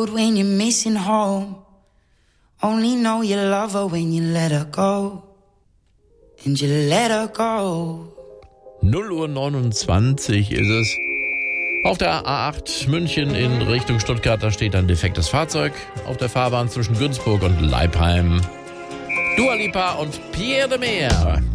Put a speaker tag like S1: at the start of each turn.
S1: road when you're missing home. Only know you love her when you let her go. And you let her go.
S2: 0:29 ist es. Auf der A8 München in Richtung Stuttgart, da steht ein defektes Fahrzeug auf der Fahrbahn zwischen Günzburg und Leipheim. Dua Lipa und Pierre de Meer.